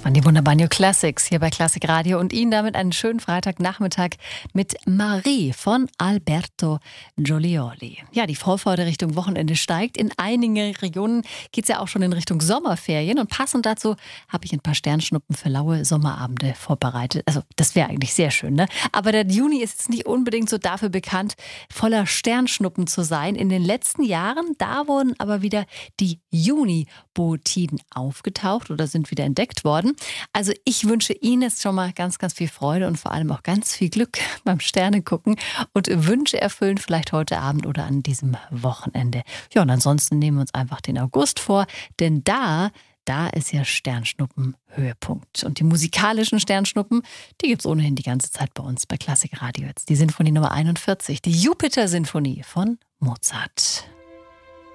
Das waren die wunderbaren New Classics hier bei Classic Radio und Ihnen damit einen schönen Freitagnachmittag mit Marie von Alberto Giolioli. Ja, die Vorfreude Richtung Wochenende steigt. In einigen Regionen geht es ja auch schon in Richtung Sommerferien und passend dazu habe ich ein paar Sternschnuppen für laue Sommerabende vorbereitet. Also das wäre eigentlich sehr schön, ne? Aber der Juni ist jetzt nicht unbedingt so dafür bekannt, voller Sternschnuppen zu sein. In den letzten Jahren, da wurden aber wieder die Juni-Bootiden aufgetaucht oder sind wieder entdeckt worden. Also ich wünsche Ihnen jetzt schon mal ganz, ganz viel Freude und vor allem auch ganz viel Glück beim Sternegucken und Wünsche erfüllen vielleicht heute Abend oder an diesem Wochenende. Ja, und ansonsten nehmen wir uns einfach den August vor, denn da ist ja Sternschnuppen-Höhepunkt. Und die musikalischen Sternschnuppen, die gibt es ohnehin die ganze Zeit bei uns bei Classic Radio jetzt. Die Sinfonie Nummer 41, die Jupiter-Sinfonie von Mozart.